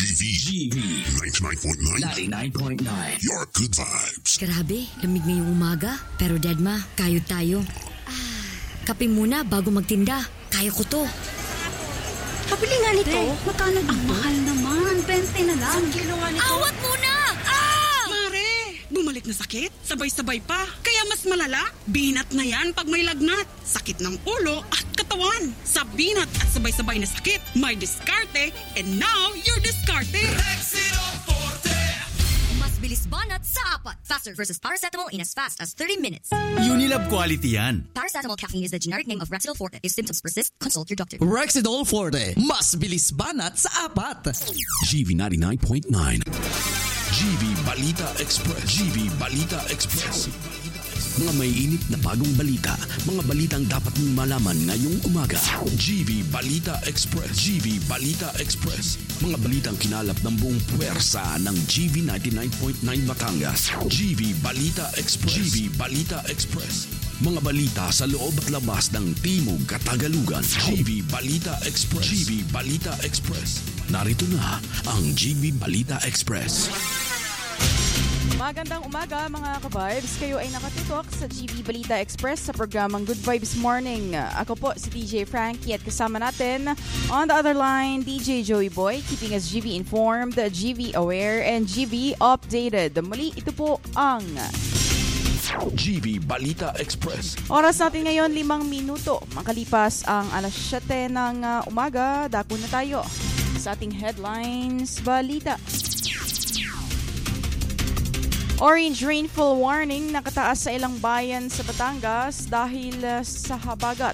GV 99.9 Your good vibes. Grabe, lamig ngayong umaga. Pero Dedma, kayod tayo. Kape muna bago magtinda. Kaya ko to. Pabili nga nito. Magkano dito? Ang mahal naman. 20 na lang. 1 kilo nga nito. Awat muna! Mare, bumalik na sakit? Sabay-sabay pa. Kaya mas malala, binat na yan pag may lagnat. Sakit ng ulo at katawan. Sa binat at sabay-sabay na sakit, may diskarte. And now, you're diskarte. Rexidol Forte. Mas bilis banat sa apat. Faster versus paracetamol in as fast as 30 minutes. Unilab quality yan. Paracetamol caffeine is the generic name of Rexidol Forte. If symptoms persist, consult your doctor. Rexidol Forte. Mas bilis banat sa apat. GV 99.9. GV Balita Express. GV Balita Express. Mga may init na bagong balita. Mga balitang dapat mong malaman ngayong umaga. GV Balita Express. GV Balita Express. Mga balitang kinalap ng buong puwersa ng GV 99.9 Batangas. GV Balita Express. GV Balita Express. Mga balita sa loob at labas ng Timog Katagalugan. GV Balita Express. GV Balita Express. Narito na ang GV Balita Express. Magandang umaga mga ka-vibes. Kayo ay nakatutok sa GV Balita Express sa programang Good Vibes Morning. Ako po si DJ Frankie at kasama natin on the other line, DJ Joey Boy, keeping us GV informed, GV aware, and GV updated. Muli, ito po ang GV Balita Express. oras natin ngayon, 5 minuto. Makalipas ang alas 7 ng umaga, dako na tayo sa ating headlines balita. Orange rainfall warning nakataas sa ilang bayan sa Batangas dahil sa habagat.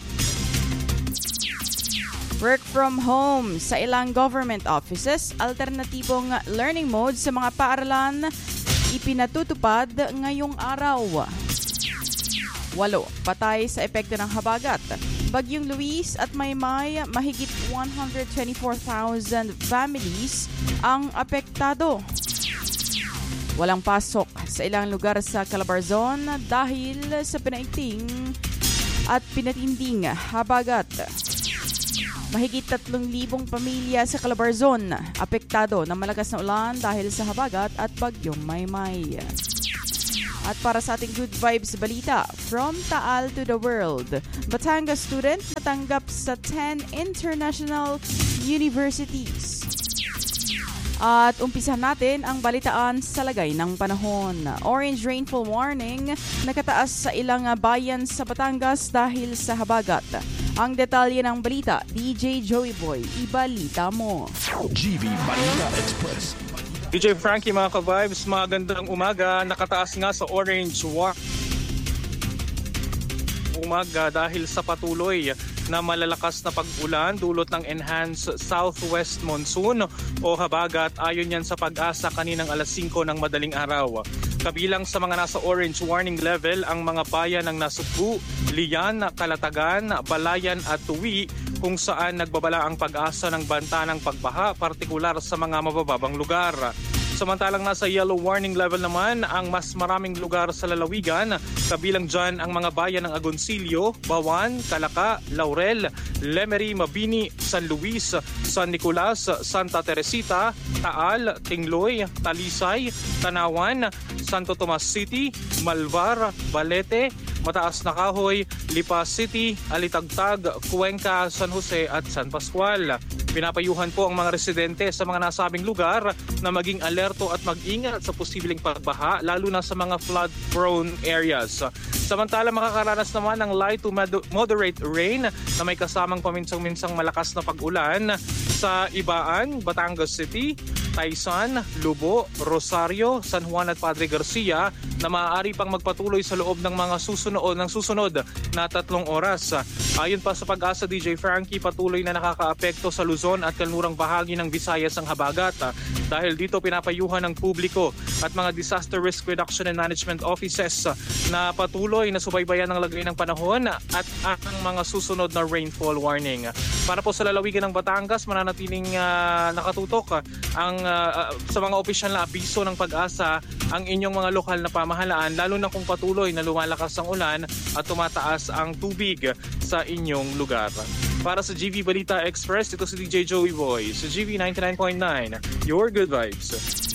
Work from home sa ilang government offices, alternatibong learning mode sa mga paaralan ipinatutupad ngayong araw. 8 patay sa epekto ng habagat. Bagyong Luis at Maymay, mahigit 124,000 families ang apektado. Walang pasok sa ilang lugar sa Calabarzon dahil sa pinaigting at pinatinding habagat. Mahigit 3,000 pamilya sa Calabarzon apektado ng malakas na ulan dahil sa habagat at bagyong Maymay. At para sa ating Good Vibes balita, from Taal to the world, Batangas student natanggap sa 10 international universities. At umpisahan natin ang balitaan sa lagay ng panahon. Orange rainfall warning nakataas sa ilang bayan sa Batangas dahil sa habagat. Ang detalye ng balita, DJ Joey Boy, ibalita mo. GV Balita Express. DJ Frankie, mga ka-vibes, magandang umaga. Nakataas nga sa orange umaga dahil sa patuloy na malalakas na pag-ulan dulot ng enhanced southwest monsoon o habagat ayon yan sa Pag-asa kaninang alas 5 ng madaling araw. Kabilang sa mga nasa orange warning level ang mga bayan ng Nasugbu, Lian, Kalatagan, Balayan at Tuwi kung saan nagbabala ang Pag-asa ng banta ng pagbaha partikular sa mga mabababang lugar. Samantalang nasa yellow warning level naman ang mas maraming lugar sa lalawigan, kabilang dyan ang mga bayan ng Agoncillo, Bawan, Calaca, Laurel, Lemery, Mabini, San Luis, San Nicolas, Santa Teresita, Taal, Tingloy, Talisay, Tanawan, Santo Tomas City, Malvar, Balete, Mataas na Kahoy, Lipa City, Alitagtag, Cuenca, San Jose at San Pascual. Pinapayuhan po ang mga residente sa mga nasabing lugar na maging alerto at mag-ingat sa posibleng pagbaha lalo na sa mga flood-prone areas. Samantala makakaranas naman ng light to moderate rain na may kasamang paminsan-minsang malakas na pag-ulan sa Ibaan, Batangas City, Taysan, Lubo, Rosario, San Juan at Padre Garcia na maaari pang magpatuloy sa loob ng mga susunod na 3 oras. Ayon pa sa Pag-asa, DJ Frankie, patuloy na nakakaapekto sa Luzon at kanlurang bahagi ng Visayas ang habagat. Dahil dito pinapayuhan ng publiko at mga Disaster Risk Reduction and Management Offices na patuloy na subaybayan ng lagay ng panahon at ang mga susunod na rainfall warning. Para po sa lalawigan ng Batangas, mananatiling nakatutok ang sa mga opisyal na abiso ng Pag-asa ang inyong mga lokal na pamahalaan lalo na kung patuloy na lumalakas ang ulan at tumataas ang tubig. sa inyong lugar. Para sa GV Balita Express, ito si DJ Joey Boy sa GV 99.9, Your Good Vibes.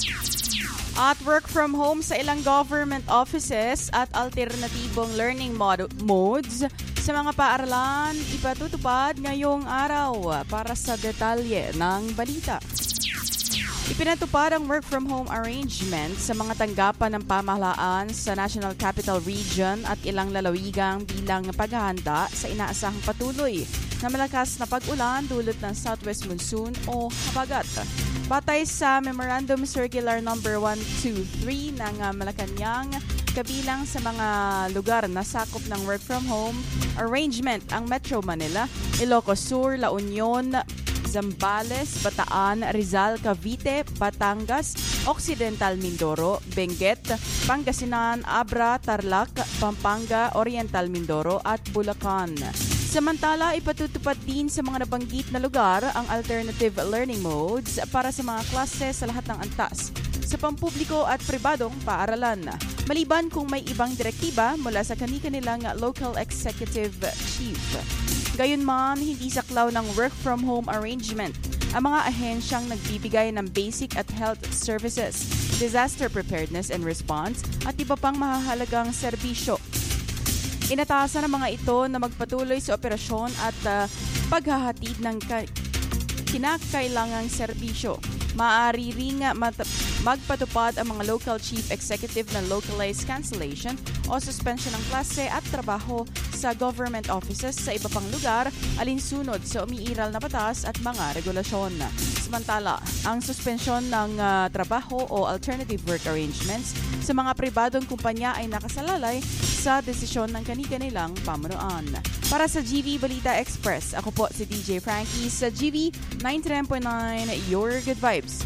At work from home sa ilang government offices at alternatibong learning modes sa mga paaralan ipatutupad ngayong araw. Para sa detalye ng balita. Ipinatupad ang work from home arrangement sa mga tanggapan ng pamahalaan sa National Capital Region at ilang lalawigang bilang paghahanda sa inaasahang patuloy na malakas na pag-ulan dulot ng southwest monsoon o habagat. Batay sa Memorandum Circular No. 123 ng Malacanang, kabilang sa mga lugar na sakop ng work from home arrangement ang Metro Manila, Ilocos Sur, La Union, Zambales, Bataan, Rizal, Cavite, Batangas, Occidental Mindoro, Benguet, Pangasinan, Abra, Tarlac, Pampanga, Oriental Mindoro at Bulacan. Samantala, ipatutupad din sa mga nabanggit na lugar ang alternative learning modes para sa mga klase sa lahat ng antas sa pampubliko at pribadong paaralan. Maliban kung may ibang direktiba mula sa kani-kanilang local executive chief. Gayunman, hindi saklaw ng work from home arrangement ang mga ahensyang nagbibigay ng basic at health services, disaster preparedness and response at iba pang mahahalagang serbisyo. Inatasan ng mga ito na magpatuloy sa operasyon at paghahatid ng kinakailangang serbisyo. Maaari ring magpatupad ang mga local chief executive ng localized cancellation o suspension ng klase at trabaho sa government offices sa iba pang lugar alinsunod sa umiiral na batas at mga regulasyon. Samantala, ang suspensyon ng trabaho o alternative work arrangements sa mga pribadong kumpanya ay nakasalalay sa desisyon ng kani-kanilang pamunuan. Para sa GV Balita Express, ako po si DJ Frankie sa GV 99.9 Your Good Vibes.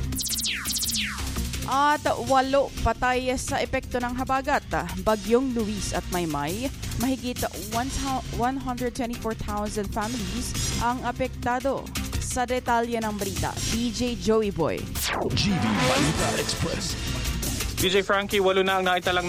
At 8 patay sa epekto ng habagat, Bagyong Luis at Maymay. Mahigit 124,000 families ang apektado. Sa detalye ng balita, DJ Joey Boy. GV Balita Express. DJ Frankie, 8 na ang naitalang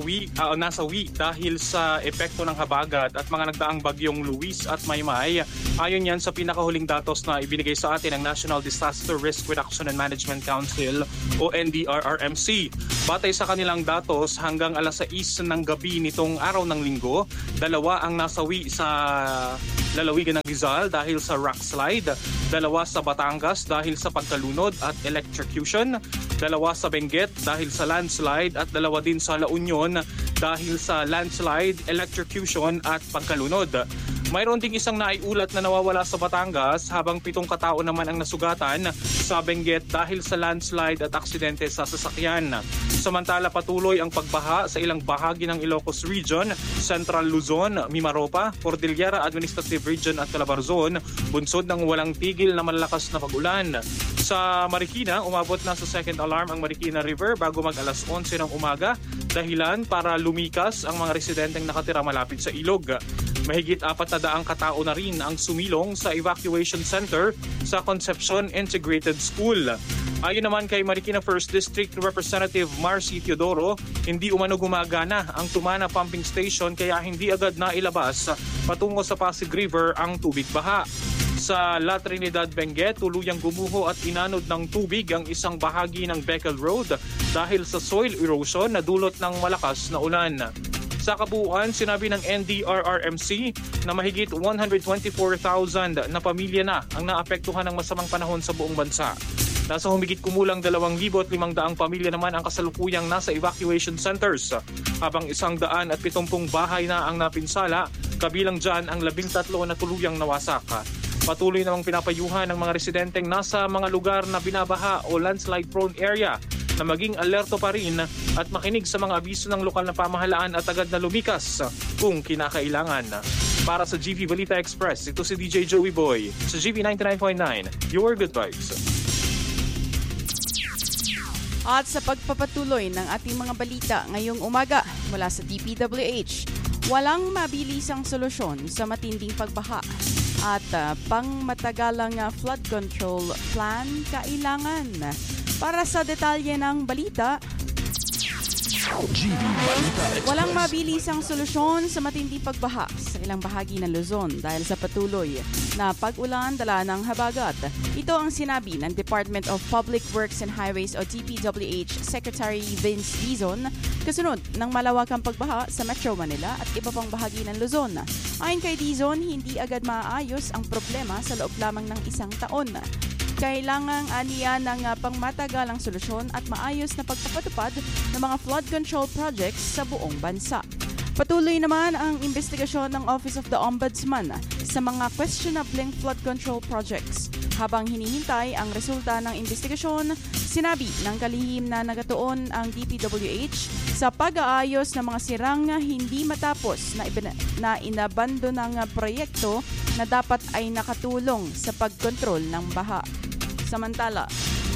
nasawi dahil sa epekto ng habagat at mga nagdaang bagyong Luis at Maymay. Ayon yan sa pinakahuling datos na ibinigay sa atin ng National Disaster Risk Reduction and Management Council o NDRRMC. Batay sa kanilang datos, hanggang alas 6 ng gabi nitong araw ng linggo, 2 ang nasawi sa lalawigan ng Rizal dahil sa rock slide, 2 sa Batangas dahil sa pagkalunod at electrocution, 2 sa Benguet dahil sa landslide at 2 din sa La Union dahil sa landslide, electrocution at pagkalunod. Mayroon ding isang naiulat na nawawala sa Batangas habang 7 katao naman ang nasugatan sa Benguet dahil sa landslide at aksidente sa sasakyan. Samantala patuloy ang pagbaha sa ilang bahagi ng Ilocos Region, Central Luzon, Mimaropa, Cordillera Administrative Region at Calabarzon, bunsod ng walang tigil na malalakas na pag-ulan. Sa Marikina, umabot na sa second alarm ang Marikina River bago mag alas 11 ng umaga, dahilan para lumikas ang mga residenteng nakatira malapit sa ilog. Mahigit 400 katao na rin ang sumilong sa evacuation center sa Concepcion Integrated School. Ayon naman kay Marikina 1st District Representative Marcy Teodoro, hindi umano gumagana ang Tumana Pumping Station kaya hindi agad nailabas patungo sa Pasig River ang tubig baha. Sa La Trinidad, Benguet, tuluyang gumuho at inanod ng tubig ang isang bahagi ng Beckel Road dahil sa soil erosion na dulot ng malakas na ulan. Sa kabuuan, sinabi ng NDRRMC na mahigit 124,000 na pamilya na ang naapektuhan ng masamang panahon sa buong bansa. Nasa humigit kumulang 2,500 pamilya naman ang kasalukuyang nasa evacuation centers, habang 170 bahay na ang napinsala, kabilang dyan ang 13 na tuluyang nawasak. Patuloy namang pinapayuhan ng mga residenteng nasa mga lugar na binabaha o landslide-prone area na maging alerto pa rin at makinig sa mga abiso ng lokal na pamahalaan at agad na lumikas kung kinakailangan. Para sa GV Balita Express, ito si DJ Joey Boy sa GV 99.9, Your Good Vibes. At sa pagpapatuloy ng ating mga balita ngayong umaga mula sa DPWH, walang mabilisang solusyon sa matinding pagbaha at pangmatagalang flood control plan kailangan. Para sa detalye ng balita, GV Balita Express. Walang mabilisang solusyon sa matinding pagbaha sa ilang bahagi ng Luzon dahil sa patuloy na pag-ulan dala ng habagat. Ito ang sinabi ng Department of Public Works and Highways o DPWH Secretary Vince Dizon kasunod ng malawakang pagbaha sa Metro Manila at iba pang bahagi ng Luzon. Ayon kay Dizon, hindi agad maaayos ang problema sa loob lamang ng isang taon. Kailangang aniya ng pangmatagalang solusyon at maayos na pagpapatupad ng mga flood control projects sa buong bansa. Patuloy naman ang investigasyon ng Office of the Ombudsman sa mga questionable flood control projects. Habang hinihintay ang resulta ng investigasyon, sinabi ng kalihim na nagatuon ang DPWH sa pag-aayos ng mga sirang hindi matapos na inabando ng proyekto na dapat ay nakatulong sa pagkontrol ng baha. Samantala,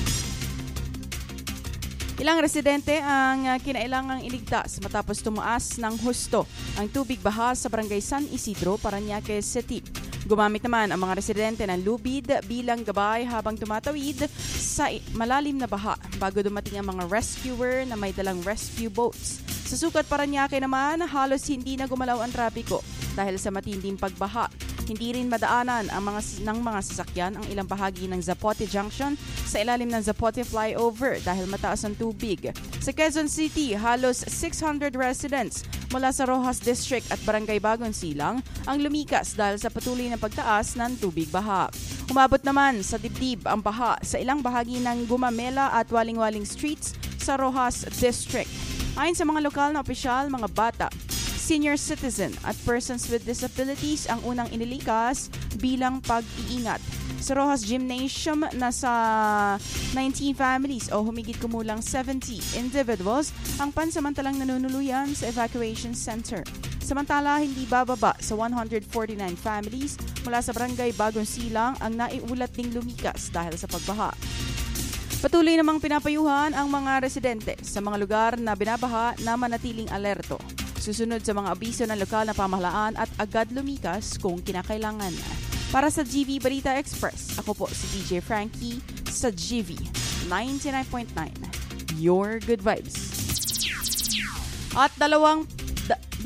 ilang residente ang kinailangang iligtas matapos tumaas ng husto ang tubig baha sa Barangay San Isidro, Parañaque City. Gumamit naman ang mga residente ng lubid bilang gabay habang tumatawid sa malalim na baha bago dumating ang mga rescuer na may dalang rescue boats. Sa Sucat, Parañaque naman, halos hindi na gumalaw ang trapiko dahil sa matinding pagbaha. Hindi rin madaanan ng mga sasakyan ang ilang bahagi ng Zapote Junction sa ilalim ng Zapote Flyover dahil mataas ang tubig. Sa Quezon City, halos 600 residents mula sa Rojas District at Barangay Bagong Silang ang lumikas dahil sa patuloy na pagtaas ng tubig baha. Umabot naman sa dibdib ang baha sa ilang bahagi ng Gumamela at Waling-Waling Streets sa Rojas District. Ayon sa mga lokal na opisyal, mga bata, senior citizen at persons with disabilities ang unang inilikas bilang pag-iingat. Sa Rojas Gymnasium, nasa 19 families o humigit kumulang 70 individuals ang pansamantalang nanunuluyan sa evacuation center. Samantala, hindi bababa sa 149 families mula sa Barangay Bagong Silang ang naiulat ding lumikas dahil sa pagbaha. Patuloy namang pinapayuhan ang mga residente sa mga lugar na binabaha na manatiling alerto. Susunod sa mga abiso ng lokal na pamahalaan at agad lumikas kung kinakailangan. Para sa GV Balita Express, ako po si DJ Frankie sa GV 99.9. Your good vibes. At 2,000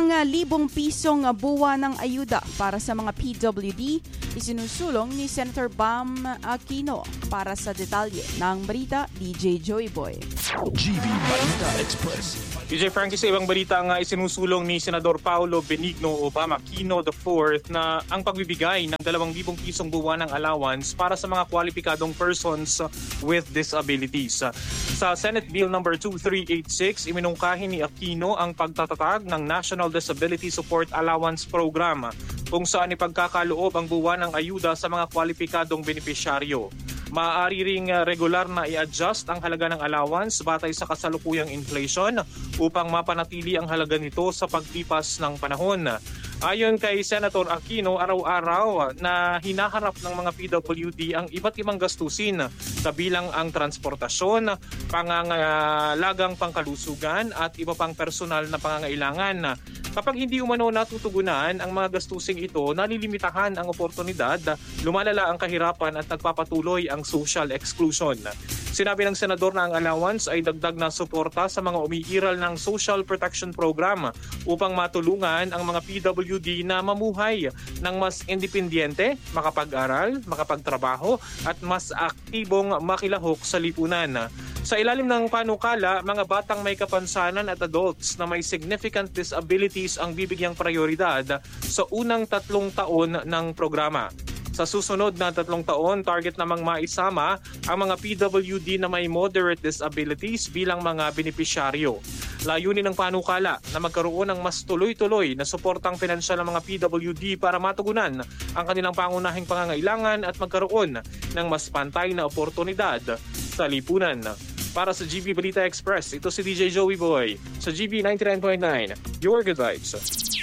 pisong buwan ng ayuda para sa mga PWD isinusulong ni Senator Bam Aquino. Para sa detalye ng balita, DJ Joey Boy. GV Balita Express. DJ Frankie, sa ibang balita nga isinusulong ni Senador Paulo Benigno o Bam Aquino IV na ang pagbibigay ng 2,000 pisong buwan ng allowance para sa mga kwalipikadong persons with disabilities. Sa Senate Bill No. 2386, iminungkahi ni Aquino ang pagtatatag ng National Disability Support Allowance Program kung saan ipagkakaloob ang buwan ng ayuda sa mga kwalipikadong benepisyaryo. Maaari ring regular na i-adjust ang halaga ng allowance batay sa kasalukuyang inflation upang mapanatili ang halaga nito sa paglipas ng panahon. Ayon kay Senator Aquino, araw-araw na hinaharap ng mga PWD ang iba't ibang gastusin kabilang ang transportasyon, pangangalagang pangkalusugan at iba pang personal na pangangailangan. Kapag hindi umano natutugunan ang mga gastusing ito, nalilimitahan ang oportunidad, lumalala ang kahirapan at nagpapatuloy ang social exclusion. Sinabi ng senador na ang allowance ay dagdag na suporta sa mga umiiral ng Social Protection Program upang matulungan ang mga PWD na mamuhay ng mas independyente, makapag-aral, makapagtrabaho at mas aktibong makilahok sa lipunan. Sa ilalim ng panukala, mga batang may kapansanan at adults na may significant disabilities ang bibigyang prioridad sa unang 3 taon ng programa. Sa susunod na 3 taon, target namang maisama ang mga PWD na may moderate disabilities bilang mga benepisyaryo. Layunin ng panukala na magkaroon ng mas tuloy-tuloy na suportang pinansyal ng mga PWD para matugunan ang kanilang pangunahing pangangailangan at magkaroon ng mas pantay na oportunidad sa lipunan. Para sa GV Balita Express, ito si DJ Joey Boy sa GV 99.9. Your good vibes.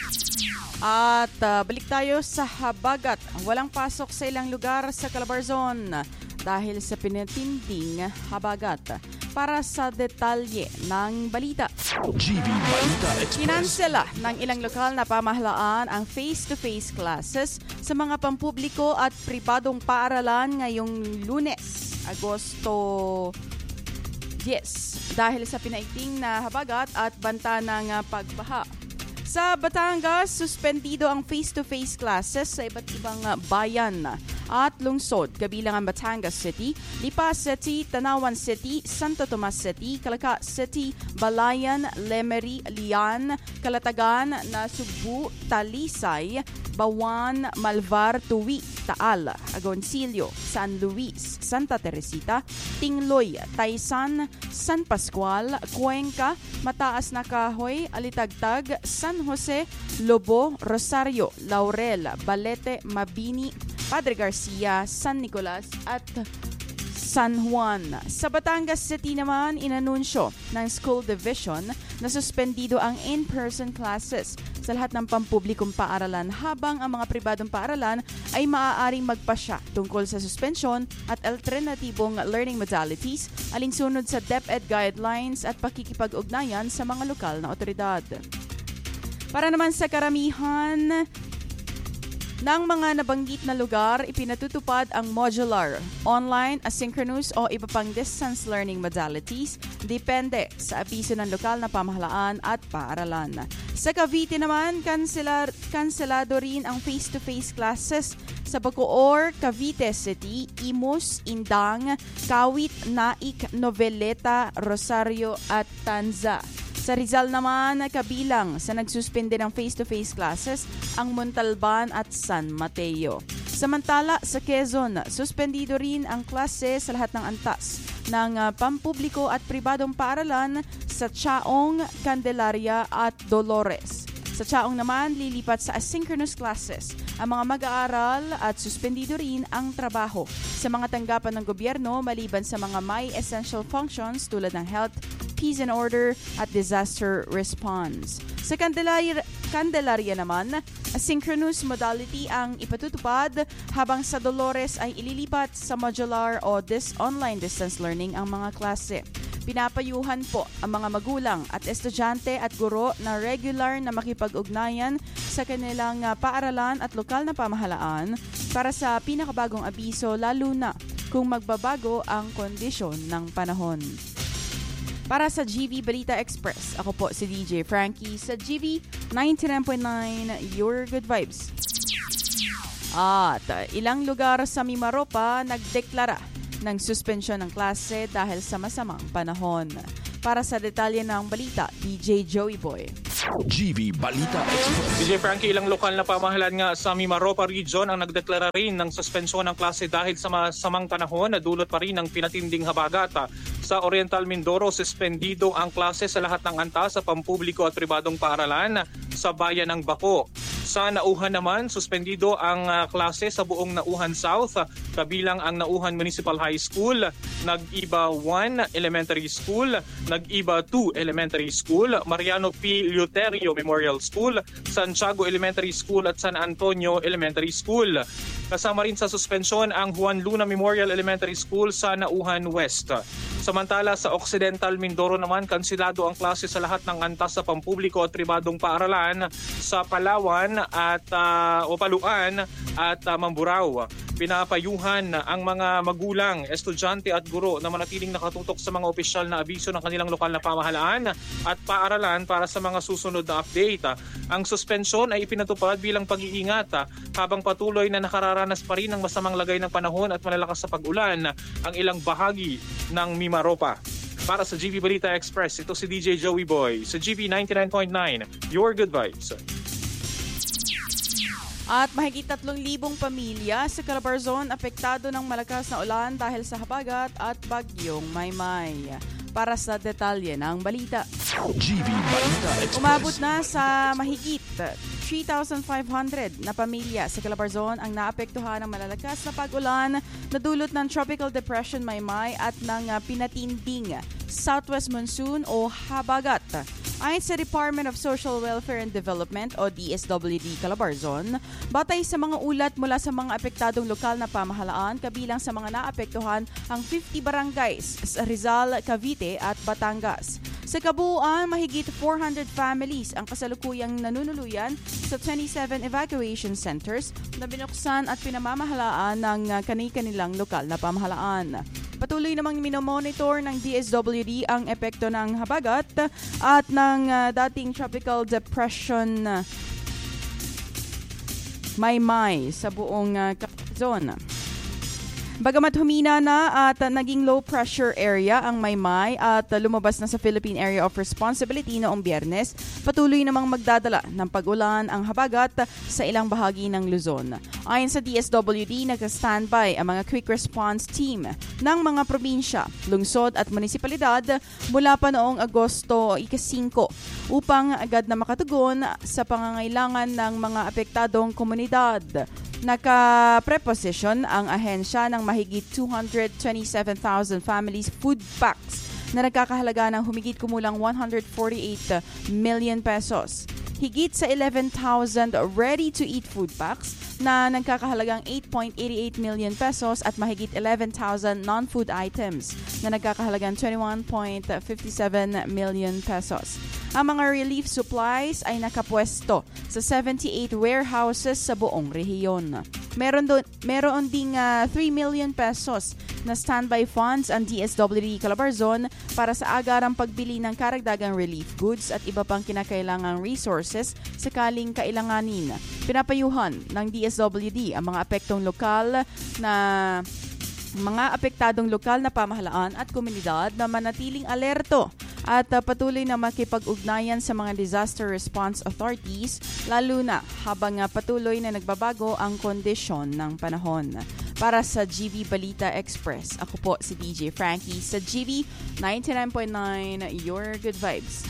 At balik tayo sa habagat. Walang pasok sa ilang lugar sa Calabarzon dahil sa pinatinding habagat. Para sa detalye ng balita, GV Balita Express. Kinansela ng ilang lokal na pamahalaan ang face-to-face classes sa mga pampubliko at pribadong paaralan ngayong Lunes, Agosto Yes, dahil sa pinaigting na habagat at banta ng pagbaha. Sa Batangas, suspendido ang face-to-face classes sa iba't ibang bayan at lungsod, kabilang ang Batangas City, Lipa City, Tanawan City, Santo Tomas City, Calaca City, Balayan, Lemery, Lian, Calatagan, Nasugbu, Talisay, Bawan, Malvar, Tuwi, Taal, Agoncillo, San Luis, Santa Teresita, Tingloy, Taysan, San Pascual, Cuenca, Mataas na Kahoy, Alitagtag, San Jose, Lobo, Rosario, Laurel, Balete, Mabini, Padre Garcia, San Nicolas at San Juan. Sa Batangas City naman, inanunsyo ng School Division na suspendido ang in-person classes sa lahat ng pampublikong paaralan habang ang mga pribadong paaralan ay maaaring magpasya tungkol sa suspension at alternatibong learning modalities alinsunod sa DepEd guidelines at pakikipag-ugnayan sa mga lokal na otoridad. Para naman sa karamihan ng mga nabanggit na lugar, ipinatutupad ang modular, online, asynchronous o iba pang distance learning modalities depende sa abiso ng lokal na pamahalaan at paaralan. Sa Cavite naman, kanselado rin ang face-to-face classes sa Bacoor, Cavite City, Imus, Indang, Kawit, Naik, Noveleta, Rosario at Tanza. Sa Rizal naman, kabilang sa nagsuspende ng face-to-face classes ang Montalban at San Mateo. Samantala, sa Quezon, suspendido rin ang klase sa lahat ng antas ng pampubliko at pribadong paaralan sa Chaong, Candelaria at Dolores. Sa Chaong naman, lilipat sa asynchronous classes ang mga mag-aaral at suspendido rin ang trabaho sa mga tanggapan ng gobyerno maliban sa mga may essential functions tulad ng health, peace and order at disaster response. Sa Candelaria naman, asynchronous modality ang ipatutupad habang sa Dolores ay ililipat sa modular o online distance learning ang mga klase. Pinapayuhan po ang mga magulang at estudyante at guro na regular na makipag-ugnayan sa kanilang paaralan at lokal na pamahalaan para sa pinakabagong abiso lalo na kung magbabago ang kondisyon ng panahon. Para sa GV Balita Express, ako po si DJ Frankie sa GV 99.9 Your Good Vibes. At ilang lugar sa Mimaropa nagdeklara ng suspensyon ng klase dahil sa masamang panahon. Para sa detalye ng balita, DJ Joey Boy. GV Balita Express. DJ Frankie, ilang lokal na pamahalaan nga sa Mimaropa Region ang nagdeklara rin ng suspensyon ng klase dahil sa masamang panahon na dulot pa rin ng pinatinding habagat. Sa Oriental Mindoro, suspendido ang klase sa lahat ng antas sa pampubliko at pribadong paaralan sa bayan ng Baco. Sa Nauhan naman, suspendido ang klase sa buong Nauhan South, kabilang ang Nauhan Municipal High School, Nag-Iba 1 Elementary School, Nag-Iba 2 Elementary School, Mariano P. Luterio Memorial School, Santiago Elementary School at San Antonio Elementary School. Kasama rin sa suspensyon ang Juan Luna Memorial Elementary School sa Nauhan West. Samantala sa Occidental Mindoro naman, kansilado ang klase sa lahat ng antas sa pampubliko at pribadong paaralan sa Palawan at Paluan at Mamburao. Pinapayuhan ang mga magulang, estudyante at guro na manatiling nakatutok sa mga opisyal na abiso ng kanilang lokal na pamahalaan at paaralan para sa mga susunod na update. Ang suspensyon ay ipinatupad bilang pag-iingat habang patuloy na nakararanas pa rin ng masamang lagay ng panahon at malalakas sa pag-ulan ang ilang bahagi ng Mimaropa. Para sa GV Balita Express, ito si DJ Joey Boy sa GV 99.9, Your Good Vibes. At mahigit 3,000 pamilya sa Calabarzon apektado ng malakas na ulan dahil sa habagat at bagyong Maymay. Para sa detalye ng balita, GV Balita Express. Umabot na sa mahigit 3,500 na pamilya sa Calabarzon ang naapektuhan ng malalakas na pag-ulan na dulot ng Tropical Depression Maymay at ng pinatinding Southwest Monsoon o habagat. Ayon sa Department of Social Welfare and Development o DSWD Calabarzon, batay sa mga ulat mula sa mga apektadong lokal na pamahalaan, kabilang sa mga naapektuhan ang 50 barangays sa Rizal, Cavite at Batangas. Sa kabuuan, mahigit 400 families ang kasalukuyang nanunuluyan sa 27 evacuation centers na binuksan at pinamamahalaan ng kani-kanilang lokal na pamahalaan. Patuloy namang minomonitor ng DSWD ang epekto ng habagat at ng dating tropical depression Maymay sa buong zone. Bagamat humina na at naging low pressure area ang Maymay at lumabas na sa Philippine Area of Responsibility noong Biyernes, patuloy namang magdadala ng pag-ulan ang habagat sa ilang bahagi ng Luzon. Ayon sa DSWD, nag-standby ang mga quick response team ng mga probinsya, lungsod at munisipalidad mula pa noong Agosto 5 upang agad na makatugon sa pangangailangan ng mga apektadong komunidad. Naka-preposition ang ahensya ng mahigit 227,000 families food packs na nagkakahalaga ng humigit kumulang 148 million pesos. Higit sa 11,000 ready-to-eat food packs na nagkakahalagang 8.88 million pesos at mahigit 11,000 non-food items na nagkakahalagang 21.57 million pesos. Ang mga relief supplies ay nakapwesto sa 78 warehouses sa buong rehiyon. Meron ding 3 million pesos na standby funds ang DSWD Calabarzon para sa agarang pagbili ng karagdagang relief goods at iba pang kinakailangang resources sakaling kailanganin. Pinapayuhan ng DSWD ang mga apektadong lokal na pamahalaan at komunidad na manatiling alerto at patuloy na makipag-ugnayan sa mga disaster response authorities lalo na habang patuloy na nagbabago ang kondisyon ng panahon. Para sa GV Balita Express, ako po si DJ Frankie sa GV 99.9 Your Good Vibes.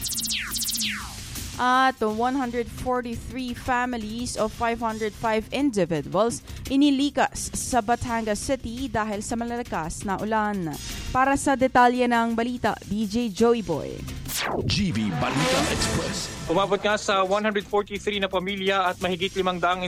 At 143 families of 505 individuals inilikas sa Batangas City dahil sa malalakas na ulan. Para sa detalye ng balita, DJ Joey Boy. GV Balita Express. Umabot nga sa 143 na pamilya at mahigit 500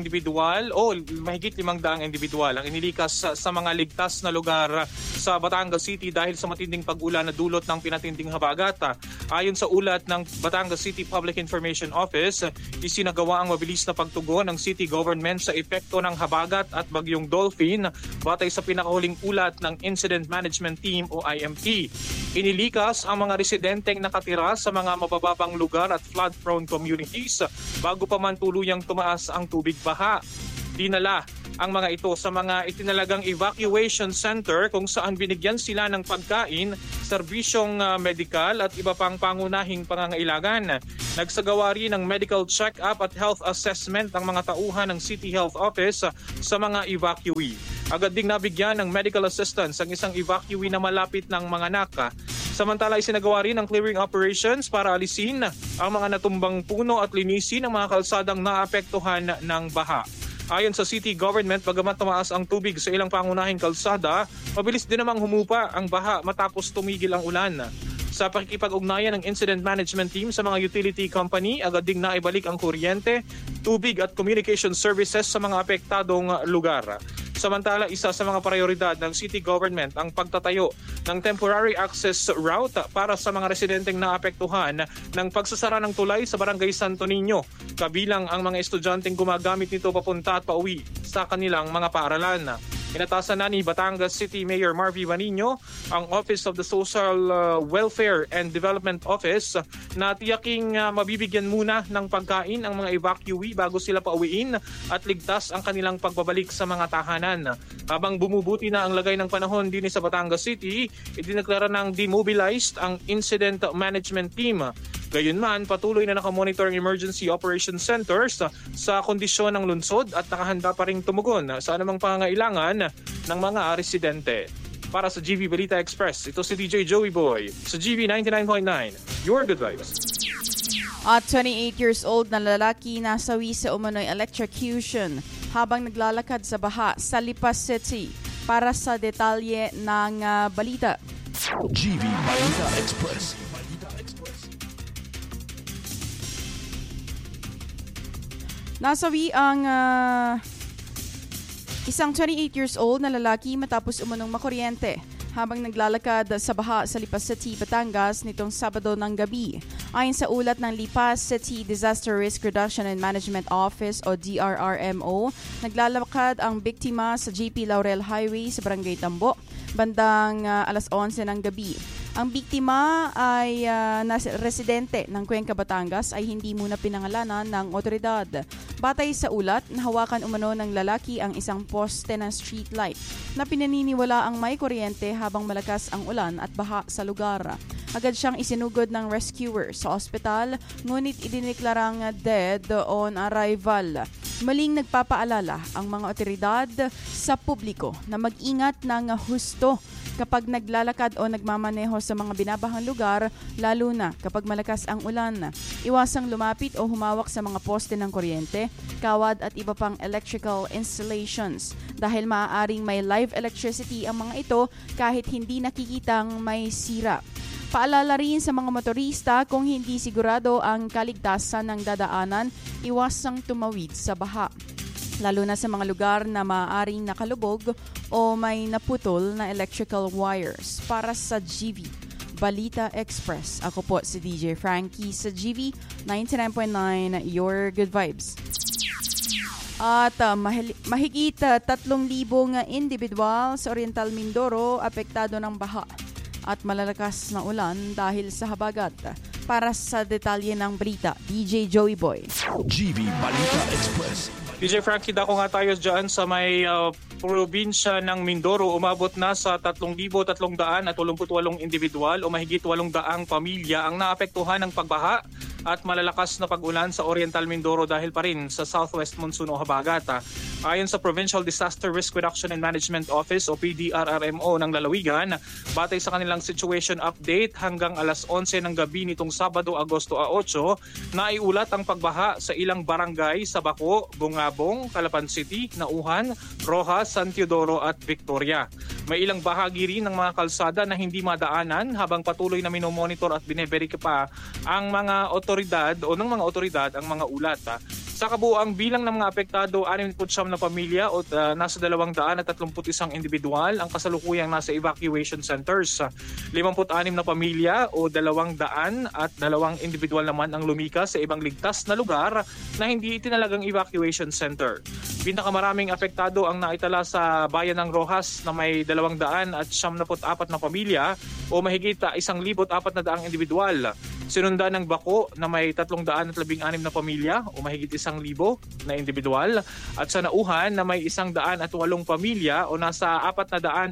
individual ang inilikas sa mga ligtas na lugar sa Batangas City dahil sa matinding pag-ulan na dulot ng pinatinding habagat. Ayon sa ulat ng Batangas City Public Information Office, isinagawa ang mabilis na pagtugon ng city government sa epekto ng habagat at bagyong Dolphin batay sa pinakahuling ulat ng Incident Management Team o IMT. Inilikas ang mga residenteng nakatira sa mga mabababang lugar at flood-prone communities bago pa man tuluyang tumaas ang tubig baha. Dinala ang mga ito sa mga itinalagang evacuation center kung saan binigyan sila ng pagkain, serbisyong medikal at iba pang pangunahing pangangailangan. Nagsagawa rin ng medical check-up at health assessment ang mga tauhan ng City Health Office sa mga evacuee. Agad ding nabigyan ng medical assistance ang isang evacuee na malapit ng mga anak. Samantala, isinagawa rin ang clearing operations para alisin ang mga natumbang puno at linisin ang mga kalsadang naapektuhan ng baha. Ayon sa city government, bagamat tumaas ang tubig sa ilang pangunahing kalsada, mabilis din namang humupa ang baha matapos tumigil ang ulan. Sa pakikipag-ugnayan ng Incident Management Team sa mga utility company, agad ding naibalik ang kuryente, tubig at communication services sa mga apektadong lugar. Samantala, isa sa mga prioridad ng city government ang pagtatayo ng temporary access route para sa mga residenteng naapektuhan ng pagsasara ng tulay sa Barangay Santo Niño, kabilang ang mga estudyanteng gumagamit nito papunta at pauwi sa kanilang mga paaralan. Inatasan na ni Batangas City Mayor Marvy Vanino ang Office of the Social Welfare and Development Office na tiyaking mabibigyan muna ng pagkain ang mga evacuee bago sila pauwiin at ligtas ang kanilang pagbabalik sa mga tahanan. Habang bumubuti na ang lagay ng panahon din sa Batangas City, idineklara ng demobilized ang Incident Management Team. Gayunman, patuloy na nakamonitor ang emergency operations centers sa kondisyon ng lungsod at nakahanda pa ring tumugon sa anumang pangangailangan ng mga residente. Para sa GV Balita Express, ito si DJ Joey Boy sa GV 99.9, Your Good Vibes. At 28 years old na lalaki nasawi sa umano'y electrocution habang naglalakad sa baha sa Lipas City. Para sa detalye ng balita, GV Balita Express. Nasawi ang isang 28 years old na lalaki matapos umunong makuryente habang naglalakad sa baha sa Lipas City, Batangas nitong Sabado ng gabi. Ayon sa ulat ng Lipas City Disaster Risk Reduction and Management Office o DRRMO, naglalakad ang biktima sa JP Laurel Highway sa Barangay Tambo bandang alas 11 ng gabi. Ang biktima ay residente ng Cuenca, Batangas ay hindi muna pinangalanan ng otoridad. Batay sa ulat, nahawakan umano ng lalaki ang isang poste ng street light na pinaniniwala ang may kuryente habang malakas ang ulan at baha sa lugar. Agad siyang isinugod ng rescuer sa ospital, ngunit idineklarang dead on arrival. Maling nagpapaalala ang mga otoridad sa publiko na mag-ingat ng husto kapag naglalakad o nagmamaneho sa mga binabahang lugar, lalo na kapag malakas ang ulan. Iwasang lumapit o humawak sa mga poste ng kuryente, kawad at iba pang electrical installations dahil maaaring may live electricity ang mga ito kahit hindi nakikitang may sira. Paalala rin sa mga motorista kung hindi sigurado ang kaligtasan ng dadaanan, iwasang tumawid sa baha. Lalo na sa mga lugar na maaaring nakalubog o may naputol na electrical wires. Para sa GV Balita Express, ako po si DJ Frankie sa GV 99.9, Your Good Vibes. At mahigit 3,000 individual sa Oriental Mindoro apektado ng baha at malalakas na ulan dahil sa habagat. Para sa detalye ng balita, DJ Joey Boy. GV Balita Express. DJ Frankie, dako nga tayo dyan sa may probinsya ng Mindoro. Umabot na sa 3,388 individual o mahigit 800 pamilya ang naapektuhan ng pagbaha at malalakas na pag-ulan sa Oriental Mindoro dahil pa rin sa Southwest Monsoon o habagat. Ayon sa Provincial Disaster Risk Reduction and Management Office o PDRRMO ng Lalawigan, batay sa kanilang situation update hanggang alas 11 ng gabi nitong Sabado, Agosto 8, naiulat ang pagbaha sa ilang barangay sa Baco, Bungabong, Calapan City, Nauhan, Rojas, San Teodoro at Victoria. May ilang bahagi rin ng mga kalsada na hindi madaanan habang patuloy na minomonitor at bineverify pa ang mga otoridad o ng mga otoridad ang mga ulat. Sa kabuuang bilang ng mga apektado, 69 na pamilya o nasa 231 individual ang kasalukuyang nasa evacuation centers. 56 na pamilya o 200 at 2 individual naman ang lumikas sa ibang ligtas na lugar na hindi itinalagang evacuation center. Pinakamaraming apektado ang naitala sa bayan ng Rojas na may 200 at 74 na pamilya o mahigit 1,400 individual. Sinundan ng Baco na may 316 na pamilya o mahigit 1,000 na individual at sa Nauhan na may 108 pamilya o nasa 406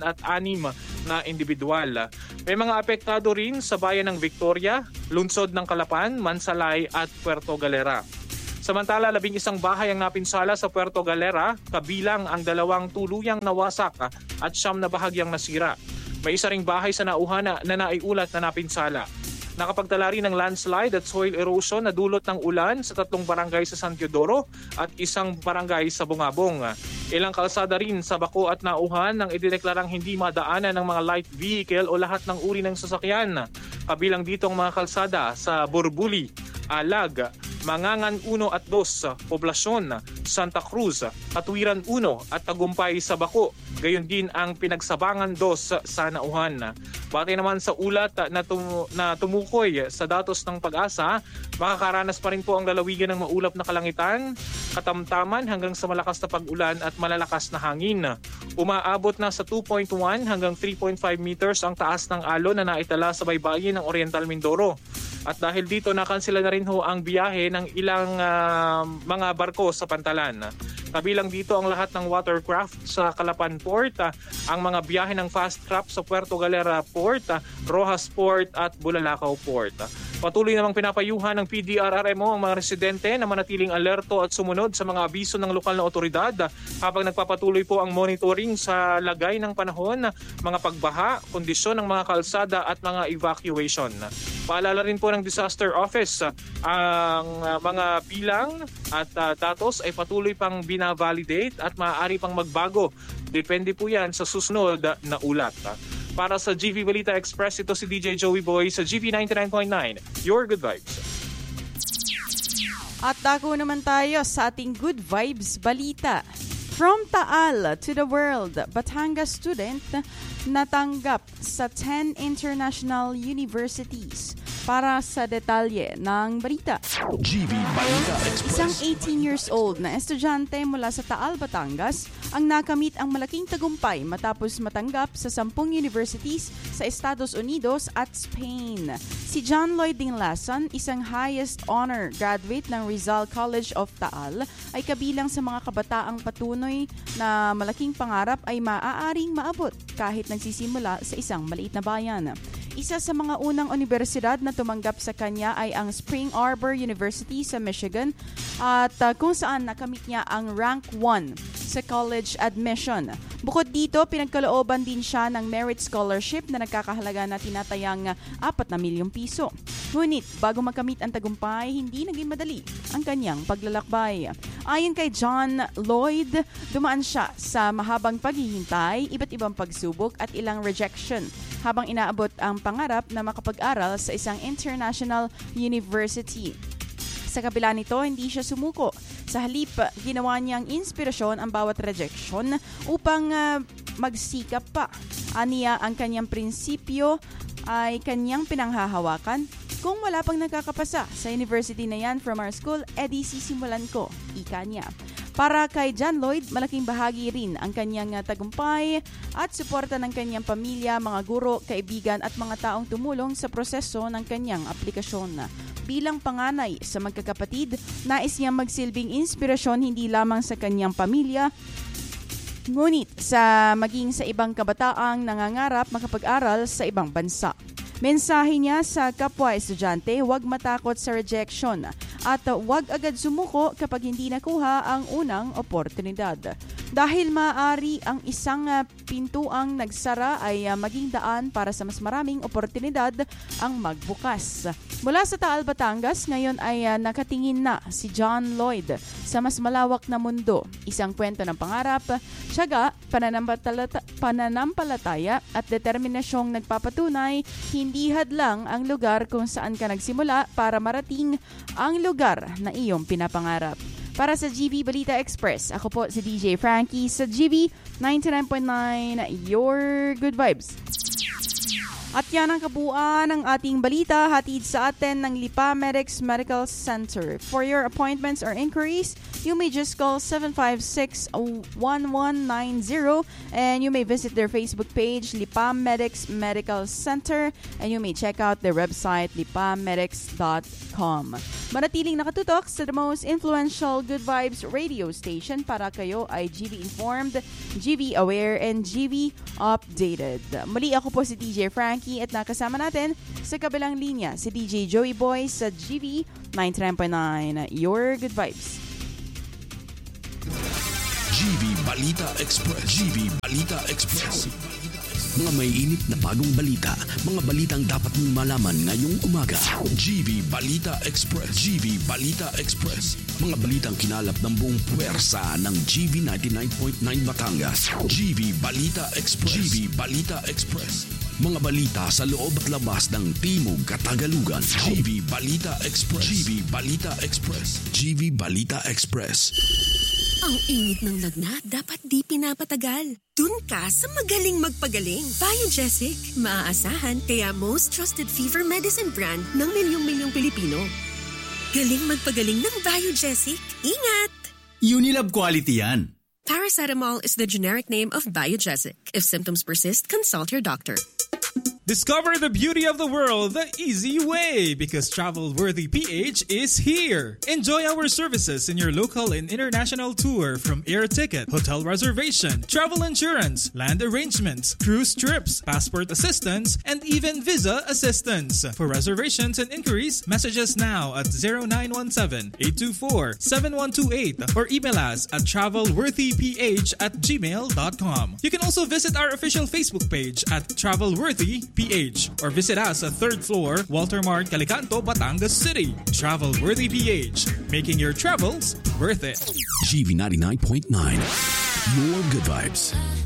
na individual. May mga apektado rin sa bayan ng Victoria, lungsod ng Calapan, Mansalay at Puerto Galera. Samantala, 11 bahay ang napinsala sa Puerto Galera, kabilang ang 2 tuluyang nawasak at 9 na bahagyang nasira. May isa ring bahay sa Nauhan na naiulat na napinsala. Nakapagtala rin ng landslide at soil erosion na dulot ng ulan sa 3 barangay sa San Teodoro at 1 barangay sa Bungabong. Ilang kalsada rin sa Baco at Nauhan nang idineklarang hindi madaanan ng mga light vehicle o lahat ng uri ng sasakyan. Kabilang dito ang mga kalsada sa Burbuli, Alag, Mangangan 1 at 2, Poblasyon, Santa Cruz, Katuwiran 1 at Tagumpay sa Baco. Gayon din ang Pinagsabangan 2 sa Nauhan. Batay naman sa ulat na tumukoy sa datos ng Pag-asa, makakaranas pa rin po ang lalawigan ng maulap na kalangitan, katamtaman hanggang sa malakas na pag-ulan at malalakas na hangin. Umaabot na sa 2.1 hanggang 3.5 meters ang taas ng alon na naitala sa baybayin ng Oriental Mindoro. At dahil dito, nakansela na rin ho ang biyahe ng ilang mga barko sa Pantalan. Kabilang dito ang lahat ng watercraft sa Calapan Port, ang mga biyahe ng fast craft sa Puerto Galera Port, Rojas Port at Bulalakaw Port. Patuloy namang pinapayuhan ng PDRRMO ang mga residente na manatiling alerto at sumunod sa mga abiso ng lokal na otoridad habang nagpapatuloy po ang monitoring sa lagay ng panahon, mga pagbaha, kondisyon ng mga kalsada at mga evacuation. Paalala rin po ng Disaster Office, ang mga bilang at datos ay patuloy pang binavalidate at maaari pang magbago. Depende po yan sa susunod na ulat. Para sa GV Balita Express, ito si DJ Joey Boy sa GV 99.9, Your Good Vibes. At dako naman tayo sa ating Good Vibes Balita. From Taal to the world, Batangas student natanggap sa 10 international universities. Para sa detalye ng balita. GV Balita Isang Express. 18 years old na estudyante mula sa Taal, Batangas ang nakamit ang malaking tagumpay matapos matanggap sa 10 universities sa Estados Unidos at Spain. Si John Lloyd Dinglasan, isang highest honor graduate ng Rizal College of Taal, ay kabilang sa mga kabataang patunay na malaking pangarap ay maaaring maabot kahit nagsisimula sa isang maliit na bayan. Isa sa mga unang universidad na tumanggap sa kanya ay ang Spring Arbor University sa Michigan at kung saan nakamit niya ang rank 1 sa college admission. Bukod dito, pinagkalooban din siya ng merit scholarship na nagkakahalaga na tinatayang 4 na milyong piso. Ngunit bago makamit ang tagumpay, hindi naging madali ang kanyang paglalakbay. Ayon kay John Lloyd, dumaan siya sa mahabang paghihintay, iba't ibang pagsubok at ilang rejection habang inaabot ang pangarap na makapag-aral sa isang international university. Sa kabila nito, hindi siya sumuko. Sa halip, ginawa niyang inspirasyon ang bawat rejection upang magsikap pa. Aniya, ang kanyang prinsipyo ay kanyang pinanghahawakan. Kung wala pang nakakapasa sa university na yan from our school, edi sisimulan ko, ika niya. Para kay John Lloyd, malaking bahagi rin ang kanyang tagumpay at suporta ng kanyang pamilya, mga guro, kaibigan at mga taong tumulong sa proseso ng kanyang aplikasyon. Bilang panganay sa magkakapatid, nais niyang magsilbing inspirasyon hindi lamang sa kanyang pamilya, ngunit maging sa ibang kabataang nangangarap makapag-aral sa ibang bansa. Mensahe niya sa kapwa estudyante, huwag matakot sa rejection at huwag agad sumuko kapag hindi nakuha ang unang oportunidad. Dahil maaari ang isang pintuang nagsara ay maging daan para sa mas maraming oportunidad ang magbukas. Mula sa Taal, Batangas, ngayon ay nakatingin na si John Lloyd sa mas malawak na mundo. Isang kwento ng pangarap, tiyaga, pananampalataya at determinasyong nagpapatunay, hindi hadlang ang lugar kung saan ka nagsimula para marating ang lugar na iyong pinapangarap. Para sa GV Balita Express, ako po si DJ Frankie sa GV 99.9, Your Good Vibes. At yan ang kabuuan ng ating balita, hatid sa atin ng Lipa Medics Medical Center. For your appointments or inquiries, you may just call 756-1190 and you may visit their Facebook page, Lipa Medics Medical Center, and you may check out their website, lipamedics.com. Manatiling nakatutok sa the most influential Good Vibes radio station para kayo ay GV informed, GV aware, and GV updated. Muli ako po si DJ Frankie at nakasama natin sa kabilang linya si DJ Joey Boy sa GV 99.9, Your Good Vibes. GV Balita Express. GV Balita Express. Mga may init na bagong balita, mga balitang dapat mong malaman ngayong umaga. GV Balita Express. GV Balita Express. Mga balitang kinalap ng buong puwersa ng GV 99.9 Batangas. GV Balita Express. GV Balita Express. Mga balita sa loob at labas ng Timog Katagalugan. GV Balita Express. GV Balita Express. GV Balita Express. Ang init ng lagnat, dapat di pinapatagal. Dun ka sa magaling magpagaling. Biogesic. Maaasahan kaya most trusted fever medicine brand ng milyong-milyong Pilipino. Galing magpagaling ng Biogesic. Ingat! Unilab quality yan. Paracetamol is the generic name of Biogesic. If symptoms persist, consult your doctor. Discover the beauty of the world the easy way because Travel Worthy PH is here. Enjoy our services in your local and international tour from air ticket, hotel reservation, travel insurance, land arrangements, cruise trips, passport assistance, and even visa assistance. For reservations and inquiries, message us now at 0917-824-7128 or email us at travelworthyph@gmail.com. You can also visit our official Facebook page at Travelworthy PH or visit us at 3rd floor, Walter Mart, Calicanto, Batangas City. Travel Worthy PH, making your travels worth it. GV 99.9, Your Good Vibes.